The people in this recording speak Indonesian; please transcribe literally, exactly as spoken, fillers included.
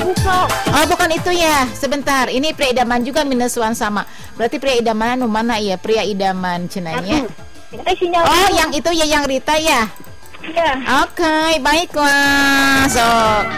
sok. Oh bukan itu ya. Sebentar. Ini pria idaman juga minus one sama. Berarti pria idaman anu mana ya? Pria idaman cenanya. Eh, sinyal Oh dulu. yang itu ya yang Rita ya. Iya. Oke, baiklah. Sok.